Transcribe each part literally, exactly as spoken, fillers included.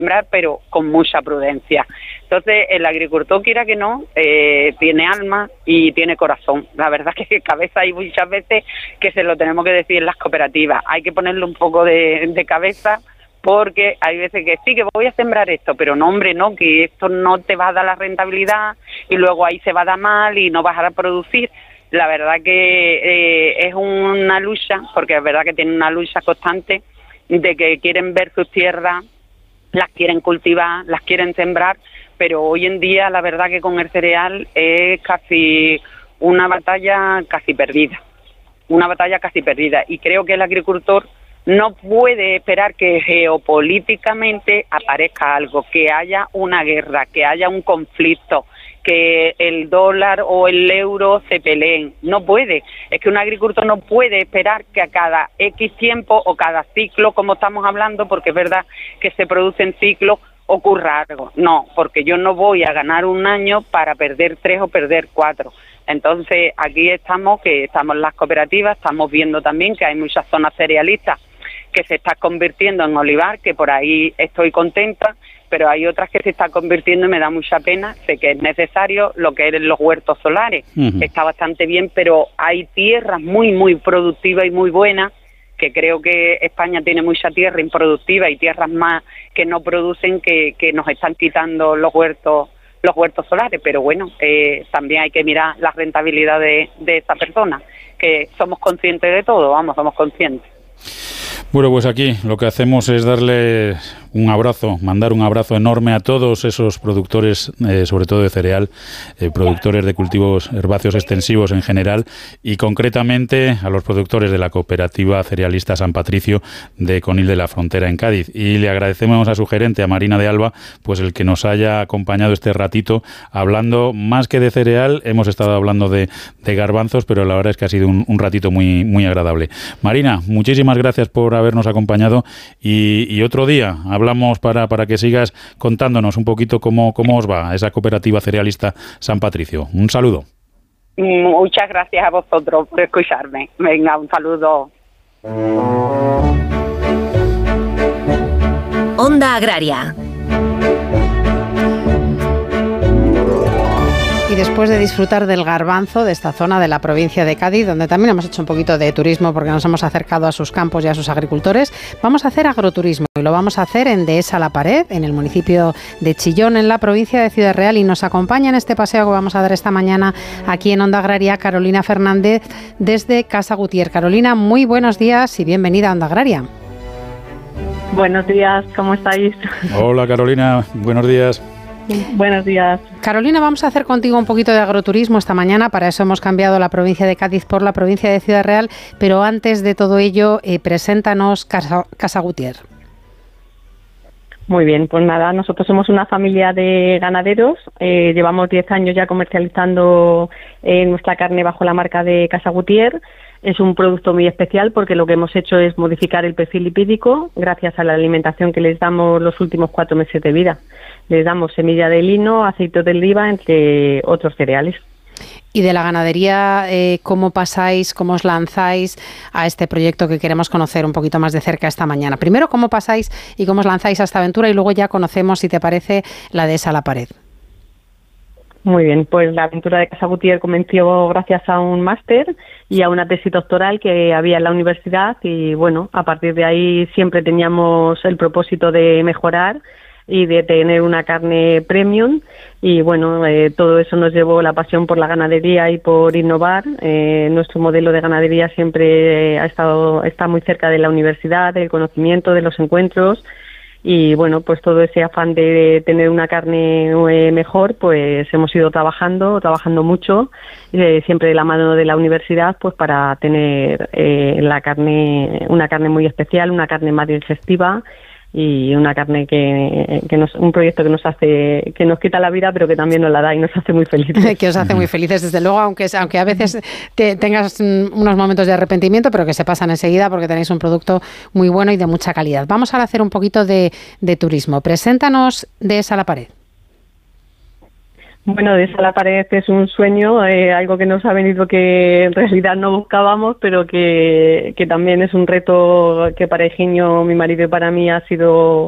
sembrar, pero con mucha prudencia. Entonces, el agricultor, quiera que no, eh, tiene alma y tiene corazón. La verdad es que cabeza hay muchas veces que se lo tenemos que decir en las cooperativas. Hay que ponerle un poco de, de cabeza, porque hay veces que sí, que voy a sembrar esto, pero no, hombre, no, que esto no te va a dar la rentabilidad y luego ahí se va a dar mal y no vas a producir. La verdad que eh, es una lucha, porque es verdad que tienen una lucha constante de que quieren ver sus tierras, las quieren cultivar, las quieren sembrar, pero hoy en día la verdad que con el cereal es casi una batalla casi perdida, una batalla casi perdida, y creo que el agricultor no puede esperar que geopolíticamente aparezca algo, que haya una guerra, que haya un conflicto, que el dólar o el euro se peleen. No puede. Es que un agricultor no puede esperar que a cada X tiempo o cada ciclo, como estamos hablando, porque es verdad que se producen ciclos, ocurra algo. No, porque yo no voy a ganar un año para perder tres o perder cuatro. Entonces, aquí estamos, que estamos en las cooperativas, estamos viendo también que hay muchas zonas cerealistas que se está convirtiendo en olivar, que por ahí estoy contenta, pero hay otras que se están convirtiendo y me da mucha pena. Sé que es necesario lo que es los huertos solares, uh-huh. Está bastante bien, pero hay tierras muy, muy productivas y muy buenas, que creo que España tiene mucha tierra improductiva y tierras más que no producen, que, que nos están quitando los huertos los huertos solares, pero bueno, eh, también hay que mirar la rentabilidad de, de esa persona, que somos conscientes de todo, vamos, somos conscientes. Bueno, pues aquí lo que hacemos es darle un abrazo, mandar un abrazo enorme a todos esos productores, eh, sobre todo de cereal, eh, productores de cultivos herbáceos extensivos en general, y concretamente a los productores de la cooperativa cerealista San Patricio de Conil de la Frontera en Cádiz. Y le agradecemos a su gerente, a Marina de Alba, pues el que nos haya acompañado este ratito hablando más que de cereal. Hemos estado hablando de, de garbanzos, pero la verdad es que ha sido un, un ratito muy, muy agradable. Marina, muchísimas gracias por habernos acompañado, y, y otro día hablamos para, para que sigas contándonos un poquito cómo, cómo os va esa cooperativa cerealista San Patricio. Un saludo. Muchas gracias a vosotros por escucharme. Venga, un saludo. Onda Agraria. Y después de disfrutar del garbanzo de esta zona de la provincia de Cádiz, donde también hemos hecho un poquito de turismo porque nos hemos acercado a sus campos y a sus agricultores, vamos a hacer agroturismo, y lo vamos a hacer en Dehesa La Pared, en el municipio de Chillón, en la provincia de Ciudad Real, y nos acompaña en este paseo que vamos a dar esta mañana aquí en Onda Agraria Carolina Fernández desde Casa Gutier. Carolina, muy buenos días y bienvenida a Onda Agraria. Buenos días, ¿cómo estáis? Hola Carolina, buenos días. Buenos días. Carolina, vamos a hacer contigo un poquito de agroturismo esta mañana. Para eso hemos cambiado la provincia de Cádiz por la provincia de Ciudad Real. Pero antes de todo ello, eh, preséntanos Casa, Casa Gutier. Muy bien, pues nada, nosotros somos una familia de ganaderos. Eh, llevamos diez años ya comercializando eh, nuestra carne bajo la marca de Casa Gutier. Es un producto muy especial porque lo que hemos hecho es modificar el perfil lipídico gracias a la alimentación que les damos los últimos cuatro meses de vida. Les damos semilla de lino, aceite de oliva, entre otros cereales. Y de la ganadería, eh, ¿cómo pasáis, cómo os lanzáis a este proyecto que queremos conocer un poquito más de cerca esta mañana? Primero, ¿cómo pasáis y cómo os lanzáis a esta aventura? Y luego ya conocemos, si te parece, la Dehesa La Pared. Muy bien, pues la aventura de Casa Gutier comenzó gracias a un máster y a una tesis doctoral que había en la universidad, y bueno, a partir de ahí siempre teníamos el propósito de mejorar y de tener una carne premium, y bueno, eh, todo eso nos llevó la pasión por la ganadería y por innovar. Eh, nuestro modelo de ganadería siempre ha estado está muy cerca de la universidad, del conocimiento, de los encuentros. Y bueno, pues todo ese afán de tener una carne eh, mejor, pues hemos ido trabajando, trabajando mucho, eh, siempre de la mano de la universidad, pues para tener eh, la carne, una carne muy especial, una carne más digestiva, y una carne que, que nos, un proyecto que nos hace, que nos quita la vida, pero que también nos la da y nos hace muy felices. Que os hace muy felices, desde luego, aunque aunque a veces te, tengas unos momentos de arrepentimiento, pero que se pasan enseguida porque tenéis un producto muy bueno y de mucha calidad. Vamos a hacer un poquito de, de turismo. Preséntanos Dehesa La Pared. Bueno, Dehesa La Pared es un sueño, eh, algo que nos ha venido que en realidad no buscábamos, pero que, que también es un reto que para Eugenio, mi marido, y para mí ha sido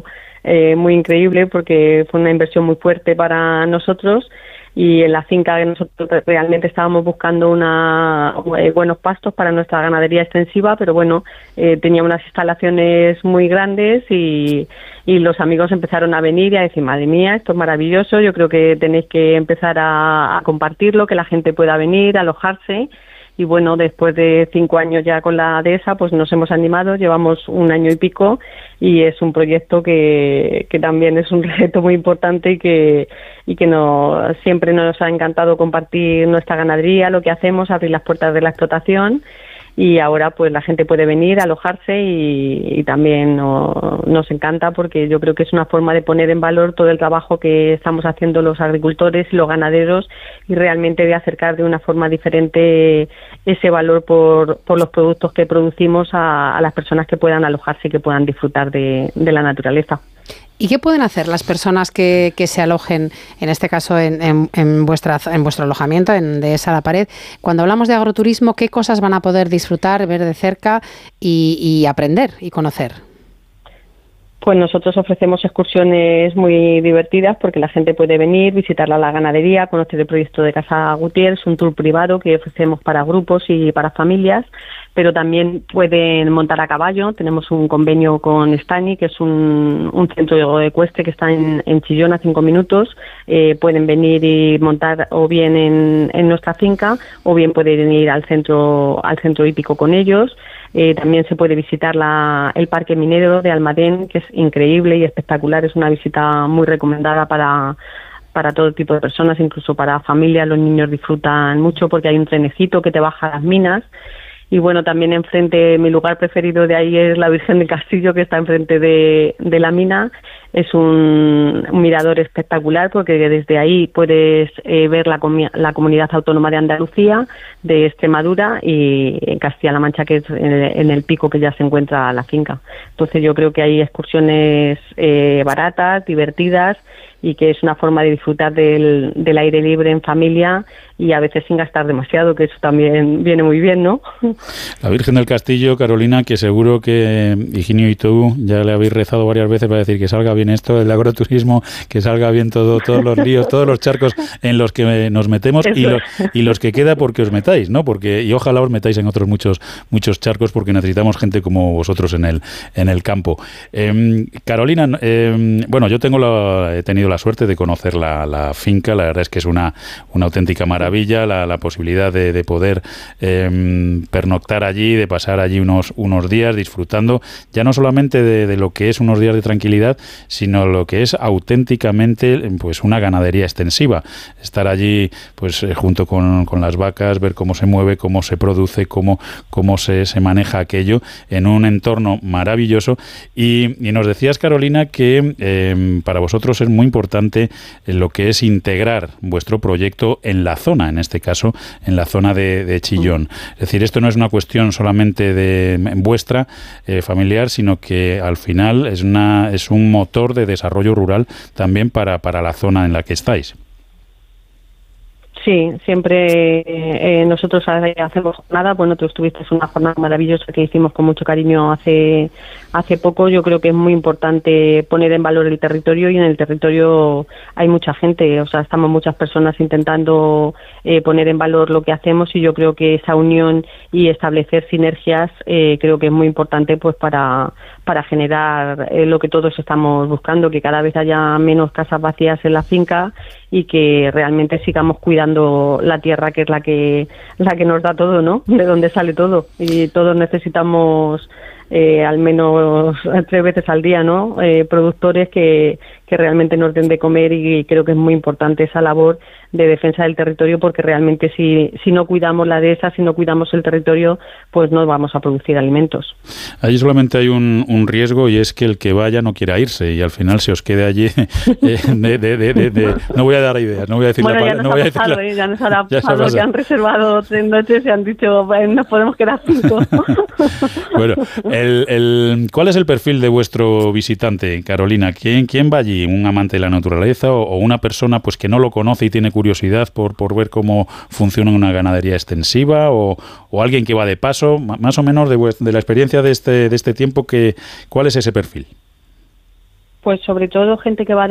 eh, muy increíble porque fue una inversión muy fuerte para nosotros. Y en la finca que nosotros realmente estábamos buscando una, eh, buenos pastos para nuestra ganadería extensiva, pero bueno, eh, tenía unas instalaciones muy grandes y, y los amigos empezaron a venir y a decir, madre mía, esto es maravilloso, yo creo que tenéis que empezar a, a compartirlo, que la gente pueda venir, alojarse. Y bueno, después de cinco años ya con la dehesa, pues nos hemos animado, llevamos un año y pico y es un proyecto que, que también es un reto muy importante y que, y que no, siempre nos ha encantado compartir nuestra ganadería, lo que hacemos, abrir las puertas de la explotación. Y ahora pues la gente puede venir, alojarse y, y también no, nos encanta porque yo creo que es una forma de poner en valor todo el trabajo que estamos haciendo los agricultores y los ganaderos y realmente de acercar de una forma diferente ese valor por, por los productos que producimos a, a las personas que puedan alojarse y que puedan disfrutar de, de la naturaleza. ¿Y qué pueden hacer las personas que, que se alojen, en este caso en, en, en, vuestra, en vuestro alojamiento, en Dehesa La Pared? Cuando hablamos de agroturismo, ¿qué cosas van a poder disfrutar, ver de cerca y, y aprender y conocer? Pues nosotros ofrecemos excursiones muy divertidas porque la gente puede venir, visitar la ganadería, conocer el proyecto de Casa Gutiérrez, un tour privado que ofrecemos para grupos y para familias, pero también pueden montar a caballo. Tenemos un convenio con Stani, que es un, un centro ecuestre que está en, en Chillón a cinco minutos. Eh, pueden venir y montar o bien en, en nuestra finca o bien pueden ir al centro, al centro hípico con ellos. Eh, también se puede visitar la, el Parque Minero de Almadén, que es increíble y espectacular. Es una visita muy recomendada para, para todo tipo de personas, incluso para familias. Los niños disfrutan mucho porque hay un trenecito que te baja a las minas. Y bueno, también enfrente, mi lugar preferido de ahí es la Virgen del Castillo, que está enfrente de, de la mina. Es un, un mirador espectacular porque desde ahí puedes eh, ver la, la comunidad autónoma de Andalucía, de Extremadura y en Castilla-La Mancha, que es en el, en el pico que ya se encuentra la finca. Entonces yo creo que hay excursiones eh, baratas, divertidas y que es una forma de disfrutar del, del aire libre en familia y a veces sin gastar demasiado, que eso también viene muy bien, ¿no? La Virgen del Castillo, Carolina, que seguro que Higinio y tú ya le habéis rezado varias veces para decir que salga bien esto del agroturismo, que salga bien todo, todos los líos, todos los charcos en los que nos metemos y, lo, y los que queda porque os metáis, ¿no? Porque y ojalá os metáis en otros muchos muchos charcos porque necesitamos gente como vosotros en el en el campo. Eh, Carolina, eh, bueno, yo tengo la, he tenido la suerte de conocer la, la finca, la verdad es que es una, una auténtica maravilla, la, la posibilidad de, de poder eh, pernoctar allí, de pasar allí unos, unos días disfrutando, ya no solamente de, de lo que es unos días de tranquilidad, sino lo que es auténticamente pues una ganadería extensiva. Estar allí pues eh, junto con, con las vacas, ver cómo se mueve, cómo se produce, cómo, cómo se, se maneja aquello en un entorno maravilloso. Y, y nos decías, Carolina, que eh, para vosotros es muy importante lo que es integrar vuestro proyecto en la zona, en este caso en la zona de, de Chillón. Es decir, esto no es una cuestión solamente de vuestra eh, familiar, sino que al final es una es un motor de desarrollo rural también para, para la zona en la que estáis. Sí, siempre eh, nosotros hacemos jornada. Bueno, tú estuviste en una jornada maravillosa que hicimos con mucho cariño hace hace poco. Yo creo que es muy importante poner en valor el territorio y en el territorio hay mucha gente, o sea, estamos muchas personas intentando eh, poner en valor lo que hacemos y yo creo que esa unión y establecer sinergias eh, creo que es muy importante pues para para generar eh, lo que todos estamos buscando, que cada vez haya menos casas vacías en la finca y que realmente sigamos cuidando la tierra, que es la que la que nos da todo, ¿no? De donde sale todo. Y todos necesitamos eh, al menos tres veces al día, ¿no? Eh, productores que, que realmente nos den de comer y creo que es muy importante esa labor de defensa del territorio porque realmente si, si no cuidamos la dehesa, si no cuidamos el territorio, pues no vamos a producir alimentos. Allí solamente hay un, un riesgo y es que el que vaya no quiera irse y al final se os quede allí eh, de, de, de, de, de, no voy a dar ideas, no voy a decir bueno, la palabra. No Bueno, ya, la, eh, ya nos ha ya pasado, ya han reservado tres noches y han dicho, bueno, nos podemos quedar cinco. Bueno, el, el, ¿cuál es el perfil de vuestro visitante, Carolina? ¿Quién, quién va allí? ¿Un amante de la naturaleza o, o una persona pues que no lo conoce y tiene curiosidad por, por ver cómo funciona una ganadería extensiva o, o alguien que va de paso? Más o menos de, de la experiencia de este, de este tiempo, que, ¿cuál es ese perfil? pues sobre todo gente que va